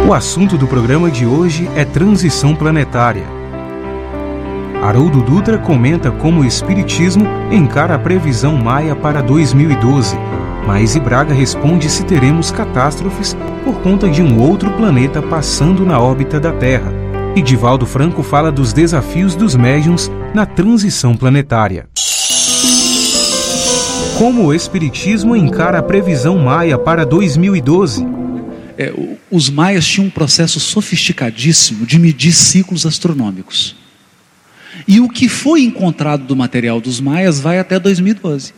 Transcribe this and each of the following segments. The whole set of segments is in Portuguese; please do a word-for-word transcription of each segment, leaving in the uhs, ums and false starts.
O assunto do programa de hoje é transição planetária. Haroldo Dutra comenta como o Espiritismo encara a previsão maia para dois mil e doze. Maíse Braga responde se teremos catástrofes por conta de um outro planeta passando na órbita da Terra. E Divaldo Franco fala dos desafios dos médiuns na transição planetária. Como o Espiritismo encara a previsão maia para dois mil e doze? É, os maias tinham um processo sofisticadíssimo de medir ciclos astronômicos. E o que foi encontrado do material dos maias vai até dois mil e doze.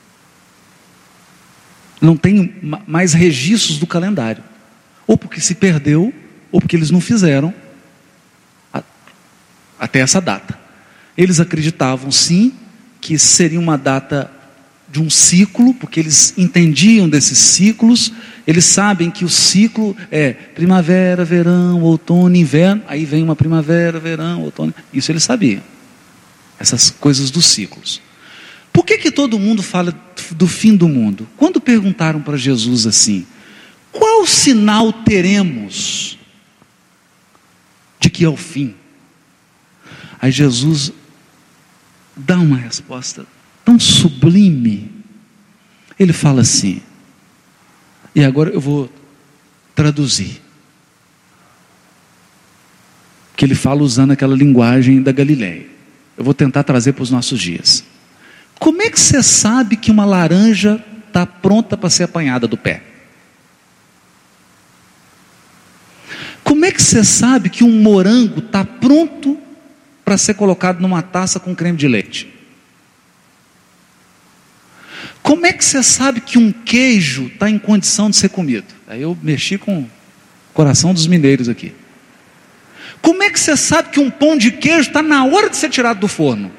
Não tem mais registros do calendário. Ou porque se perdeu, ou porque eles não fizeram a, até essa data. Eles acreditavam sim que seria uma data de um ciclo, porque eles entendiam desses ciclos. Eles sabem que o ciclo é primavera, verão, outono, inverno. Aí vem uma primavera, verão, outono. Isso eles sabiam. Essas coisas dos ciclos. Por que que todo mundo fala do fim do mundo? Quando perguntaram para Jesus assim, qual sinal teremos de que é o fim? Aí Jesus dá uma resposta tão sublime. Ele fala assim, e agora eu vou traduzir, que ele fala usando aquela linguagem da Galileia. Eu vou tentar trazer para os nossos dias. Como é que você sabe que uma laranja está pronta para ser apanhada do pé? Como é que você sabe que um morango está pronto para ser colocado numa taça com creme de leite? Como é que você sabe que um queijo está em condição de ser comido? Aí eu mexi com o coração dos mineiros aqui. Como é que você sabe que um pão de queijo está na hora de ser tirado do forno?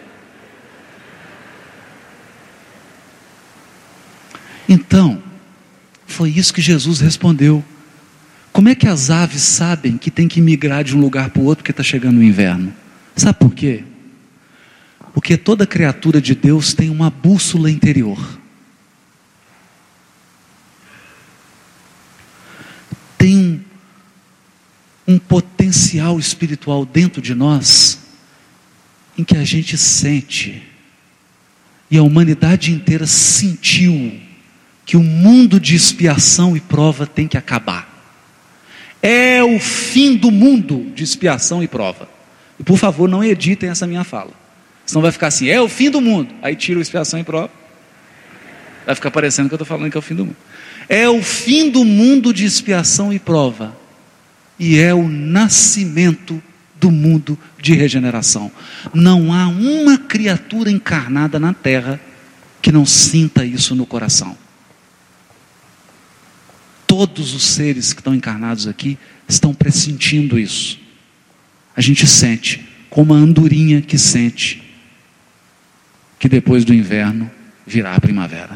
Então, foi isso que Jesus respondeu. Como é que as aves sabem que tem que migrar de um lugar para o outro porque está chegando o inverno? Sabe por quê? Porque toda criatura de Deus tem uma bússola interior. Tem um, um potencial espiritual dentro de nós, em que a gente sente, e a humanidade inteira sentiu, que o mundo de expiação e prova tem que acabar. É o fim do mundo de expiação e prova. E por favor, não editem essa minha fala. Senão vai ficar assim, é o fim do mundo. Aí tira o expiação e prova. Vai ficar parecendo que eu estou falando que é o fim do mundo. É o fim do mundo de expiação e prova. E é o nascimento do mundo de regeneração. Não há uma criatura encarnada na terra que não sinta isso no coração. Todos os seres que estão encarnados aqui estão pressentindo isso. A gente sente, como a andorinha que sente que depois do inverno virá a primavera.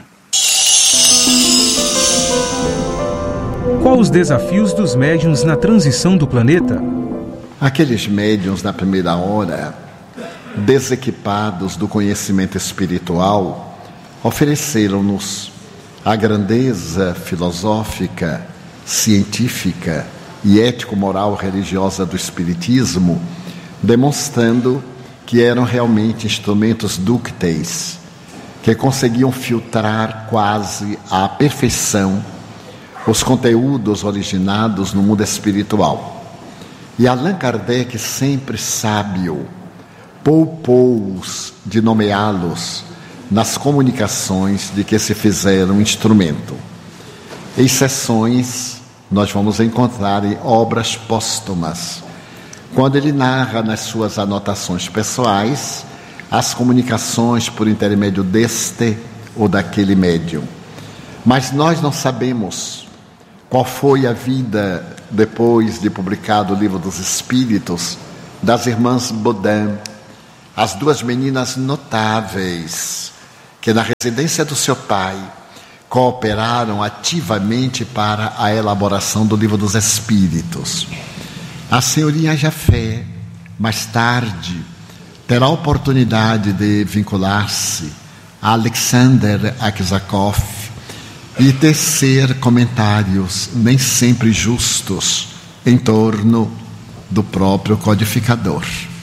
Qual os desafios dos médiuns na transição do planeta? Aqueles médiuns na primeira hora, desequipados do conhecimento espiritual, ofereceram-nos a grandeza filosófica, científica e ético-moral religiosa do Espiritismo, demonstrando que eram realmente instrumentos dúcteis, que conseguiam filtrar quase à perfeição os conteúdos originados no mundo espiritual. E Allan Kardec, sempre sábio, poupou-os de nomeá-los nas comunicações de que se fizeram instrumento. Exceções nós vamos encontrar em obras póstumas, quando ele narra nas suas anotações pessoais as comunicações por intermédio deste ou daquele médium. Mas nós não sabemos qual foi a vida, depois de publicado o Livro dos Espíritos, das irmãs Baudin, as duas meninas notáveis que na residência do seu pai cooperaram ativamente para a elaboração do Livro dos Espíritos. A senhorinha Jafé, mais tarde, terá a oportunidade de vincular-se a Alexander Aksakov e tecer comentários nem sempre justos em torno do próprio codificador.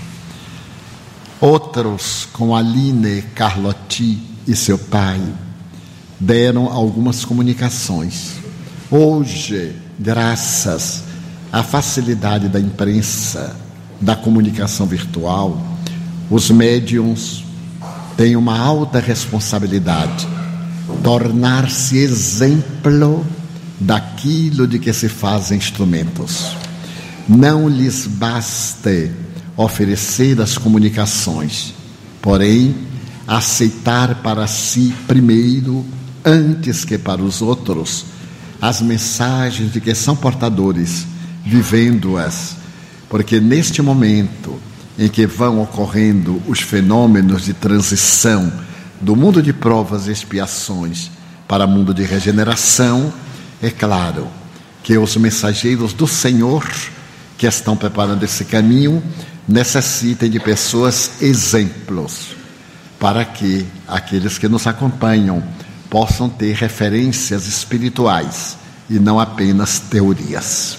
Outros, com Aline Carlotti e seu pai, deram algumas comunicações. Hoje, graças à facilidade da imprensa, da comunicação virtual, os médiuns têm uma alta responsabilidade, tornar-se exemplo daquilo de que se fazem instrumentos. Não lhes baste oferecer as comunicações, porém, aceitar para si primeiro, antes que para os outros, as mensagens de que são portadores, vivendo-as, porque neste momento em que vão ocorrendo os fenômenos de transição do mundo de provas e expiações para o mundo de regeneração, é claro que os mensageiros do Senhor que estão preparando esse caminho necessitem de pessoas exemplos, para que aqueles que nos acompanham possam ter referências espirituais e não apenas teorias.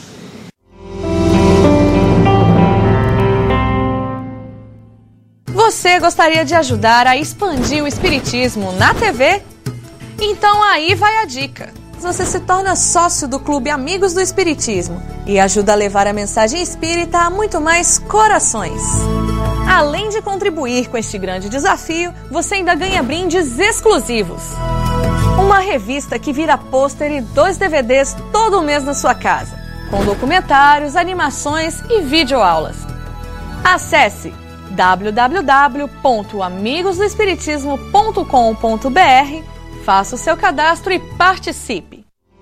Você gostaria de ajudar a expandir o Espiritismo na T V? Então aí vai a dica. Você se torna sócio do Clube Amigos do Espiritismo e ajuda a levar a mensagem espírita a muito mais corações. Além de contribuir com este grande desafio, você ainda ganha brindes exclusivos. Uma revista que vira pôster e dois D V Ds todo mês na sua casa, com documentários, animações e videoaulas. Acesse w w w ponto amigos do espiritismo ponto com ponto b r, faça o seu cadastro e participe.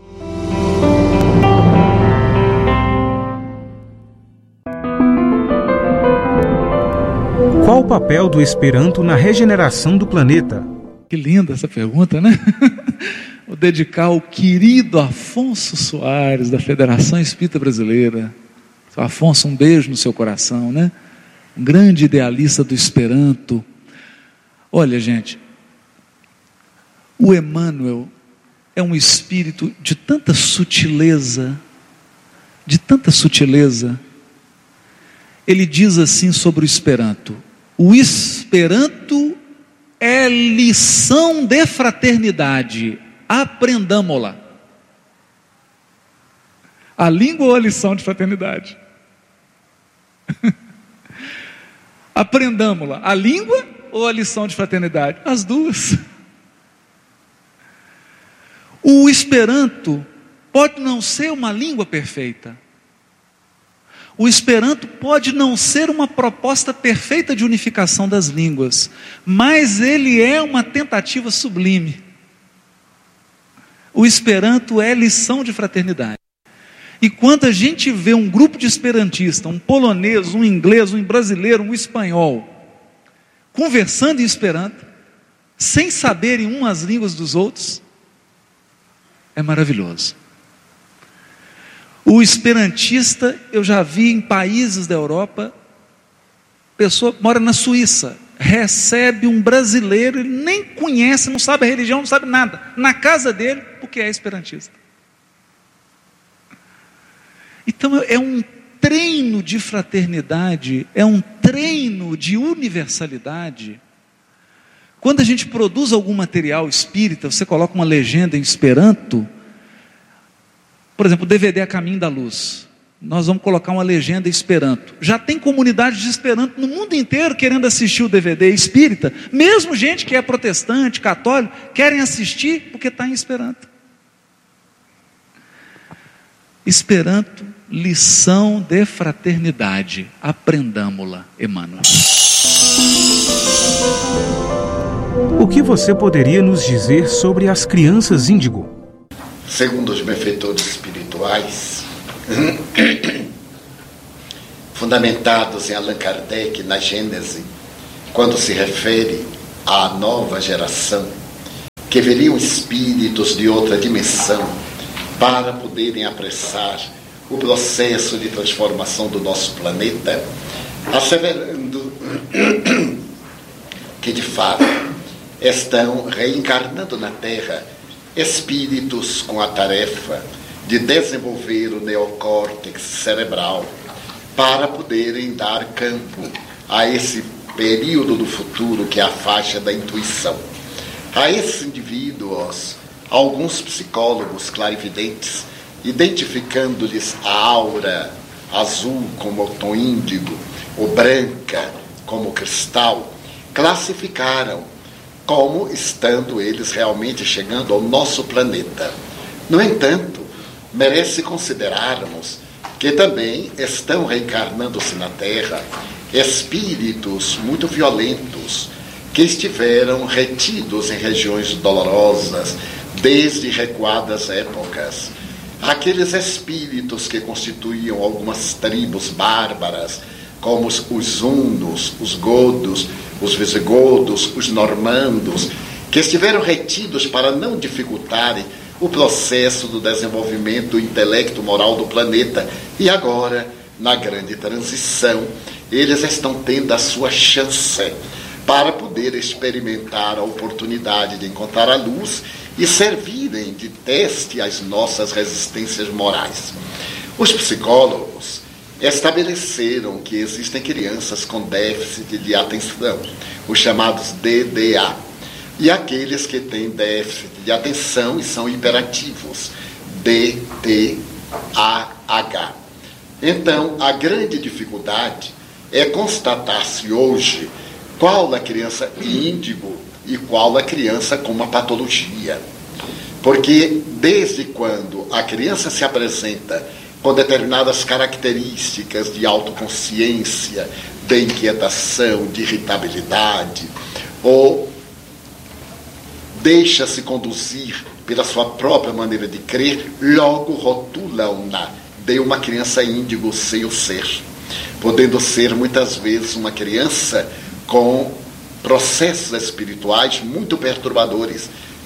Qual o papel do Esperanto na regeneração do planeta? Que linda essa pergunta, né? Vou dedicar ao querido Afonso Soares, da Federação Espírita Brasileira. Seu Afonso, um beijo no seu coração, né? Um grande idealista do Esperanto. Olha, gente, o Emmanuel é um espírito de tanta sutileza, de tanta sutileza. Ele diz assim sobre o Esperanto: o Esperanto é lição de fraternidade, aprendamo-la. A língua ou a lição de fraternidade? Aprendamo-la. A língua ou a lição de fraternidade? As duas. O Esperanto pode não ser uma língua perfeita. O Esperanto pode não ser uma proposta perfeita de unificação das línguas, mas ele é uma tentativa sublime. O Esperanto é lição de fraternidade. E quando a gente vê um grupo de esperantistas, um polonês, um inglês, um brasileiro, um espanhol, conversando em Esperanto, sem saberem umas as línguas dos outros, é maravilhoso. O esperantista, eu já vi em países da Europa, pessoa mora na Suíça, recebe um brasileiro, ele nem conhece, não sabe a religião, não sabe nada, na casa dele, porque é esperantista. Então é um treino de fraternidade, é um treino de universalidade. Quando a gente produz algum material espírita, você coloca uma legenda em Esperanto, por exemplo, o D V D A Caminho da Luz, nós vamos colocar uma legenda em Esperanto. Já tem comunidade de Esperanto no mundo inteiro querendo assistir o D V D espírita, mesmo gente que é protestante, católico, querem assistir porque está em Esperanto. Esperanto, lição de fraternidade, aprendamo-la, Emmanuel. O que você poderia nos dizer sobre as crianças índigo? Segundo os benfeitores espirituais, fundamentados em Allan Kardec na Gênese, quando se refere à nova geração, que veriam espíritos de outra dimensão para poderem apressar o processo de transformação do nosso planeta, asseverando que de fato estão reencarnando na Terra espíritos com a tarefa de desenvolver o neocórtex cerebral para poderem dar campo a esse período do futuro que é a faixa da intuição. A esses indivíduos, alguns psicólogos clarividentes, identificando-lhes a aura azul como o tom índigo, ou branca como cristal, classificaram como estando eles realmente chegando ao nosso planeta. No entanto, merece considerarmos que também estão reencarnando-se na Terra espíritos muito violentos que estiveram retidos em regiões dolorosas desde recuadas épocas. Aqueles espíritos que constituíam algumas tribos bárbaras, como os, os hunos, os godos, os visigodos, os normandos, que estiveram retidos para não dificultarem o processo do desenvolvimento intelecto-moral do planeta. E agora, na grande transição, eles estão tendo a sua chance para poder experimentar a oportunidade de encontrar a luz e servirem de teste às nossas resistências morais. Os psicólogos estabeleceram que existem crianças com déficit de atenção, os chamados D D A, e aqueles que têm déficit de atenção e são hiperativos, D T A H. Então, a grande dificuldade é constatar-se hoje qual a criança índigo e qual a criança com uma patologia. Porque desde quando a criança se apresenta com determinadas características de autoconsciência, de inquietação, de irritabilidade, ou deixa-se conduzir pela sua própria maneira de crer, logo rotulam-na de uma criança índigo sem o ser, podendo ser muitas vezes uma criança com processos espirituais muito perturbadores,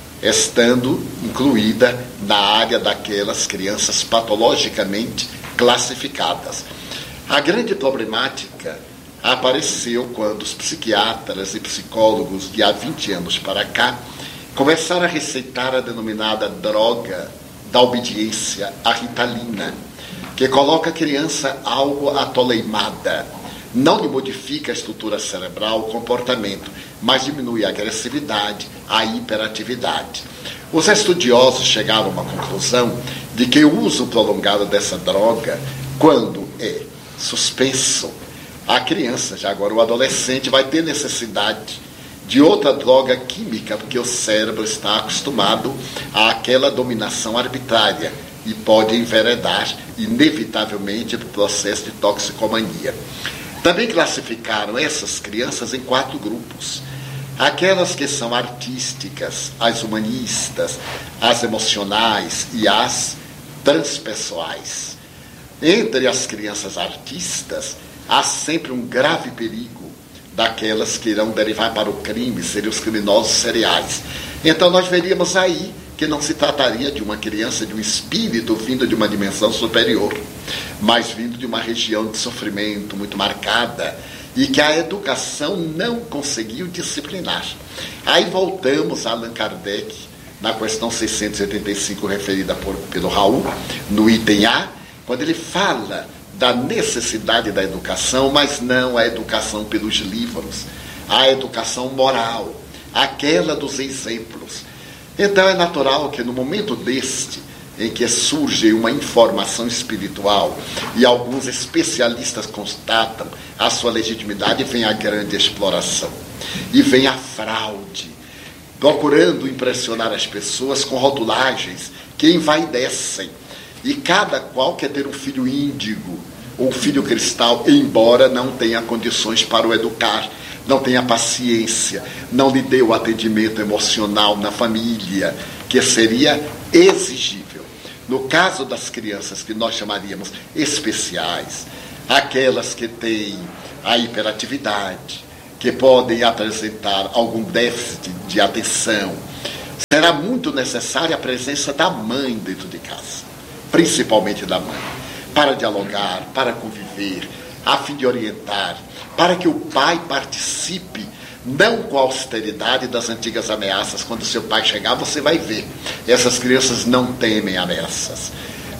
estando incluída na área daquelas crianças patologicamente classificadas. A grande problemática apareceu quando os psiquiatras e psicólogos de há vinte anos para cá começaram a receitar a denominada droga da obediência, a Ritalina, que coloca a criança algo atoleimada, não lhe modifica a estrutura cerebral, o comportamento, mas diminui a agressividade, a hiperatividade. Os estudiosos chegaram a uma conclusão de que o uso prolongado dessa droga, quando é suspenso, a criança, já agora o adolescente, vai ter necessidade de outra droga química, porque o cérebro está acostumado àquela dominação arbitrária e pode enveredar, inevitavelmente, para o processo de toxicomania. Também classificaram essas crianças em quatro grupos. Aquelas que são artísticas, as humanistas, as emocionais e as transpessoais. Entre as crianças artistas, há sempre um grave perigo daquelas que irão derivar para o crime, seriam os criminosos seriais. Então nós veríamos aí que não se trataria de uma criança, de um espírito vindo de uma dimensão superior, mas vindo de uma região de sofrimento muito marcada e que a educação não conseguiu disciplinar. Aí voltamos a Allan Kardec, na questão seiscentos e oitenta e cinco, referida por, pelo Raul, no item A, quando ele fala da necessidade da educação, mas não a educação pelos livros, a educação moral, aquela dos exemplos. Então é natural que no momento deste, em que surge uma informação espiritual e alguns especialistas constatam a sua legitimidade, vem a grande exploração e vem a fraude, procurando impressionar as pessoas com rotulagens que envaidecem. E cada qual quer ter um filho índigo ou um filho cristal, embora não tenha condições para o educar, não tenha paciência, não lhe dê o atendimento emocional na família, que seria exigível. No caso das crianças que nós chamaríamos especiais, aquelas que têm a hiperatividade, que podem apresentar algum déficit de atenção, será muito necessária a presença da mãe dentro de casa, principalmente da mãe, para dialogar, para conviver, a fim de orientar, para que o pai participe, não com a austeridade das antigas ameaças. Quando seu pai chegar, você vai ver. Essas crianças não temem ameaças.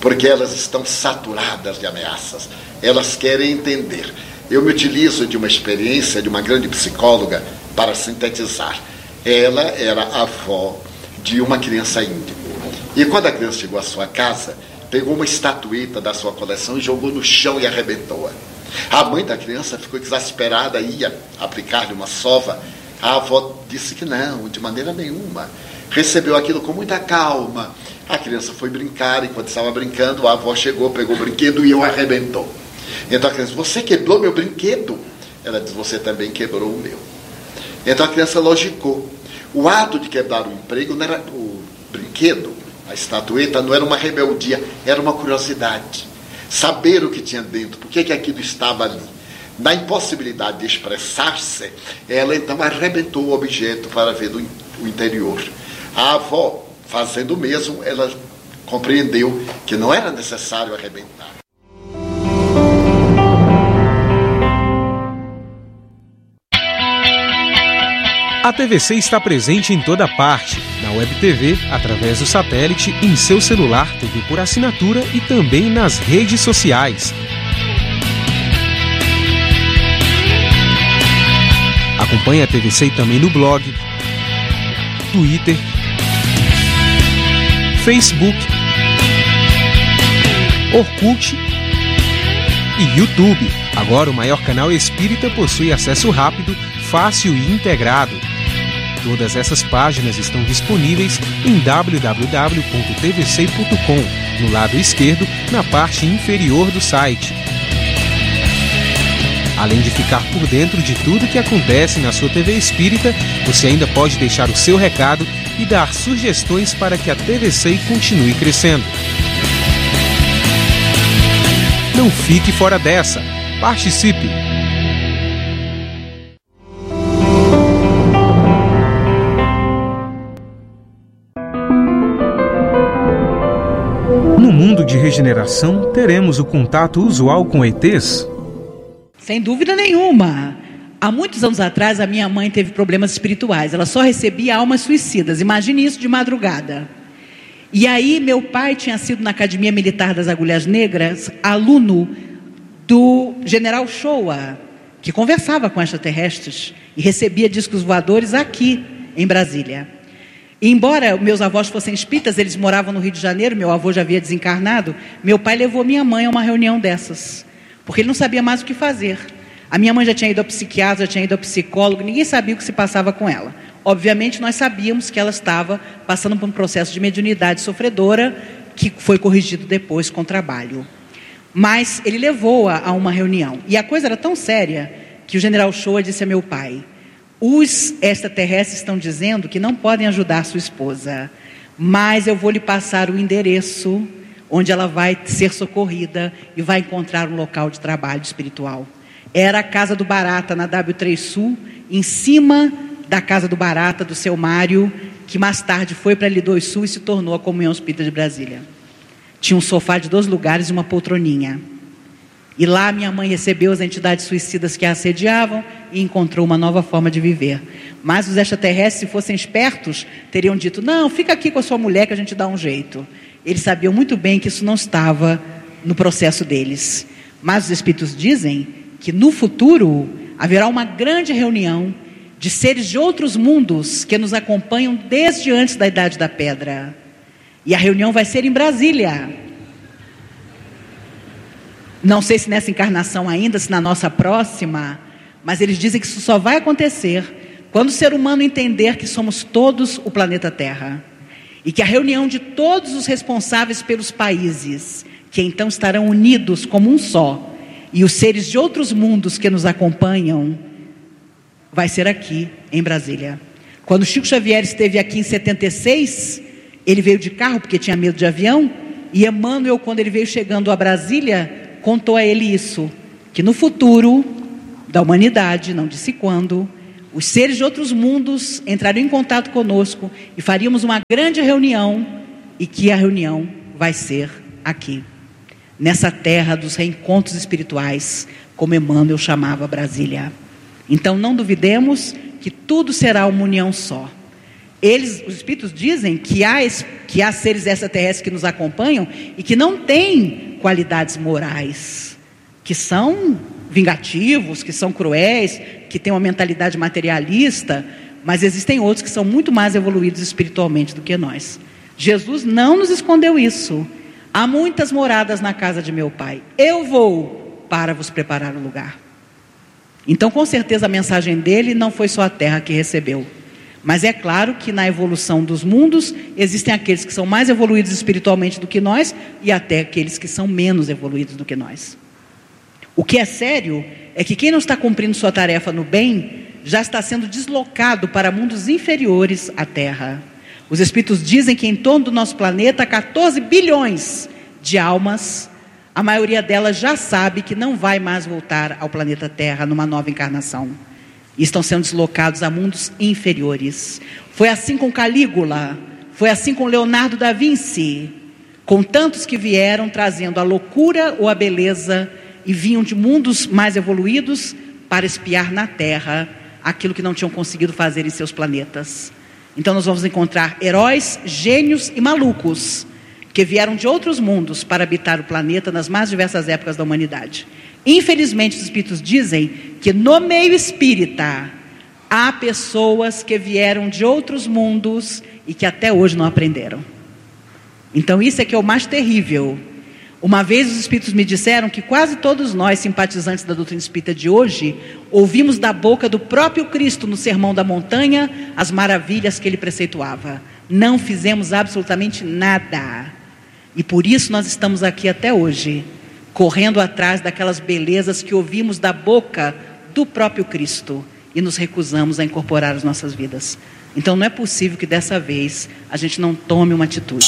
porque elas estão saturadas de ameaças. Elas querem entender. Eu me utilizo de uma experiência de uma grande psicóloga para sintetizar. Ela era avó de uma criança índia. E quando a criança chegou à sua casa, pegou uma estatueta da sua coleção e jogou no chão e arrebentou-a. A mãe da criança ficou exasperada, ia aplicar-lhe uma sova. A avó disse que não, de maneira nenhuma. Recebeu aquilo com muita calma. A criança foi brincar, enquanto estava brincando, a avó chegou, pegou o brinquedo e o arrebentou. Então a criança disse: você quebrou meu brinquedo? Ela disse: você também quebrou o meu. Então a criança logicou. O ato de quebrar o emprego, não era, o brinquedo, a estatueta, não era uma rebeldia, era uma curiosidade. Saber o que tinha dentro, por que que aquilo estava ali. Na impossibilidade de expressar-se, ela então arrebentou o objeto para ver do, o interior. A avó, fazendo o mesmo, ela compreendeu que não era necessário arrebentar. A T V C está presente em toda parte, na Web T V, através do satélite, em seu celular, T V por assinatura e também nas redes sociais. Acompanhe a T V C também no blog, Twitter, Facebook, Orkut e YouTube. Agora o maior canal espírita possui acesso rápido, fácil e integrado. Todas essas páginas estão disponíveis em w w w ponto t v c ponto com, no lado esquerdo, na parte inferior do site. Além de ficar por dentro de tudo que acontece na sua T V Espírita, você ainda pode deixar o seu recado e dar sugestões para que a T V C continue crescendo. Não fique fora dessa. Participe! No mundo de regeneração, teremos o contato usual com E Tês? Sem dúvida nenhuma. Há muitos anos atrás, a minha mãe teve problemas espirituais. Ela só recebia almas suicidas. Imagine isso de madrugada. E aí, meu pai tinha sido na Academia Militar das Agulhas Negras, aluno do general Shoa, que conversava com extraterrestres e recebia discos voadores aqui, em Brasília. E embora meus avós fossem espíritas, eles moravam no Rio de Janeiro, meu avô já havia desencarnado, meu pai levou minha mãe a uma reunião dessas, porque ele não sabia mais o que fazer. A minha mãe já tinha ido ao psiquiatra, já tinha ido ao psicólogo, ninguém sabia o que se passava com ela. Obviamente, nós sabíamos que ela estava passando por um processo de mediunidade sofredora, que foi corrigido depois com trabalho. Mas ele levou-a a uma reunião. E a coisa era tão séria que o general Shoa disse a meu pai: os extraterrestres estão dizendo que não podem ajudar sua esposa, mas eu vou lhe passar o endereço onde ela vai ser socorrida e vai encontrar um local de trabalho espiritual. Era a Casa do Barata, na W três Sul, em cima da Casa do Barata, do seu Mário, que mais tarde foi para a L dois Sul e se tornou a Comunhão Espírita de Brasília. Tinha um sofá de dois lugares e uma poltroninha. E lá minha mãe recebeu as entidades suicidas que a assediavam e encontrou uma nova forma de viver. Mas os extraterrestres, se fossem espertos, teriam dito: não, fica aqui com a sua mulher que a gente dá um jeito. Eles sabiam muito bem que isso não estava no processo deles. Mas os espíritos dizem que no futuro haverá uma grande reunião de seres de outros mundos que nos acompanham desde antes da Idade da Pedra. E a reunião vai ser em Brasília. Não sei se nessa encarnação ainda, se na nossa próxima, mas eles dizem que isso só vai acontecer quando o ser humano entender que somos todos o planeta Terra. E que a reunião de todos os responsáveis pelos países, que então estarão unidos como um só, e os seres de outros mundos que nos acompanham, vai ser aqui em Brasília. Quando Chico Xavier esteve aqui em setenta e seis, ele veio de carro porque tinha medo de avião, e Emmanuel, quando ele veio chegando a Brasília, contou a ele isso, que no futuro da humanidade, não disse quando, os seres de outros mundos entrariam em contato conosco e faríamos uma grande reunião, e que a reunião vai ser aqui, nessa terra dos reencontros espirituais, como Emmanuel chamava Brasília. Então não duvidemos que tudo será uma união só. Eles, os espíritos dizem que há, que há seres extraterrestres que nos acompanham e que não têm qualidades morais, que são vingativos, que são cruéis, que têm uma mentalidade materialista, mas existem outros que são muito mais evoluídos espiritualmente do que nós. Jesus não nos escondeu isso. Há muitas moradas na casa de meu Pai. Eu vou para vos preparar o lugar. Então, com certeza, a mensagem dele não foi só a terra que recebeu. Mas é claro que na evolução dos mundos, existem aqueles que são mais evoluídos espiritualmente do que nós, e até aqueles que são menos evoluídos do que nós. O que é sério é que quem não está cumprindo sua tarefa no bem, já está sendo deslocado para mundos inferiores à Terra. Os espíritos dizem que em torno do nosso planeta há quatorze bilhões de almas. A maioria delas já sabe que não vai mais voltar ao planeta Terra numa nova encarnação. E estão sendo deslocados a mundos inferiores. Foi assim com Calígula, foi assim com Leonardo da Vinci, com tantos que vieram trazendo a loucura ou a beleza e vinham de mundos mais evoluídos para espiar na Terra aquilo que não tinham conseguido fazer em seus planetas. Então nós vamos encontrar heróis, gênios e malucos que vieram de outros mundos para habitar o planeta nas mais diversas épocas da humanidade. Infelizmente, os espíritos dizem que no meio espírita há pessoas que vieram de outros mundos e que até hoje não aprenderam. Então isso é que é o mais terrível. Uma vez os espíritos me disseram que quase todos nós, simpatizantes da doutrina espírita de hoje, ouvimos da boca do próprio Cristo no Sermão da Montanha as maravilhas que ele preceituava. Não fizemos absolutamente nada. E por isso nós estamos aqui até hoje, correndo atrás daquelas belezas que ouvimos da boca do próprio Cristo e nos recusamos a incorporar as nossas vidas. Então não é possível que dessa vez a gente não tome uma atitude.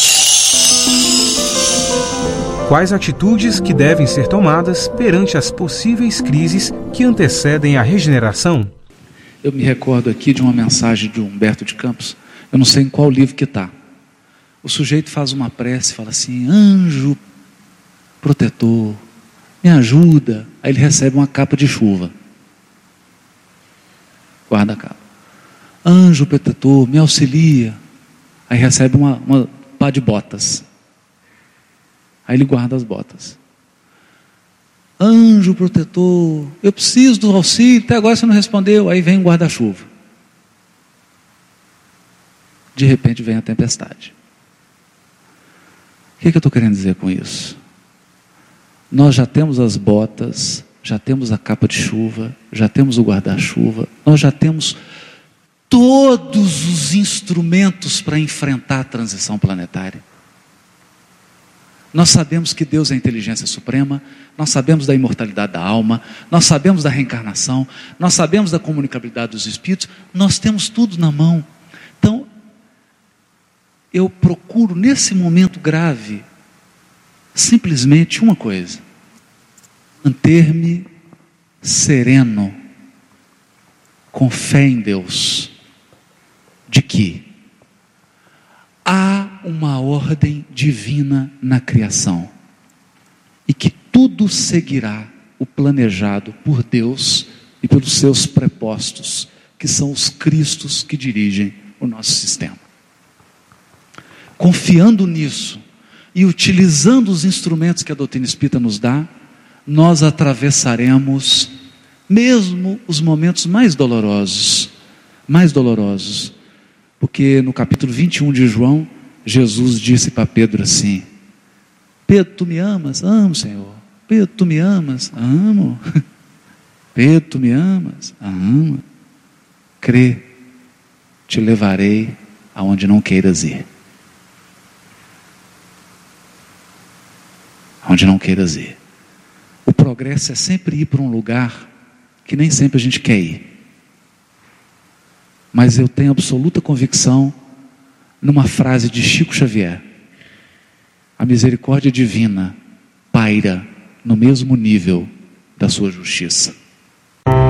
Quais atitudes que devem ser tomadas perante as possíveis crises que antecedem a regeneração? Eu me recordo aqui de uma mensagem de Humberto de Campos, eu não sei em qual livro que está. O sujeito faz uma prece e fala assim: anjo protetor, me ajuda. Aí ele recebe uma capa de chuva. Guarda a capa. Anjo protetor, me auxilia. Aí recebe uma, uma pá de botas. Aí ele guarda as botas. Anjo protetor, eu preciso do auxílio, até agora você não respondeu. Aí vem um guarda-chuva. De repente vem a tempestade. O que, que eu estou querendo dizer com isso? Nós já temos as botas, já temos a capa de chuva, já temos o guarda-chuva, nós já temos todos os instrumentos para enfrentar a transição planetária. Nós sabemos que Deus é a inteligência suprema, nós sabemos da imortalidade da alma, nós sabemos da reencarnação, nós sabemos da comunicabilidade dos espíritos, nós temos tudo na mão. Então, eu procuro nesse momento grave, simplesmente uma coisa: manter-me sereno, com fé em Deus, de que há uma ordem divina na criação e que tudo seguirá o planejado por Deus e pelos seus prepostos, que são os Cristos que dirigem o nosso sistema. Confiando nisso e utilizando os instrumentos que a doutrina espírita nos dá, nós atravessaremos mesmo os momentos mais dolorosos, mais dolorosos, porque no capítulo vinte e um de João, Jesus disse para Pedro assim: Pedro, tu me amas? Amo, Senhor. Pedro, tu me amas? Amo. Pedro, tu me amas? Amo. Crê, te levarei aonde não queiras ir. Onde não queiras ir. O progresso é sempre ir para um lugar que nem sempre a gente quer ir. Mas eu tenho absoluta convicção numa frase de Chico Xavier: a misericórdia divina paira no mesmo nível da sua justiça.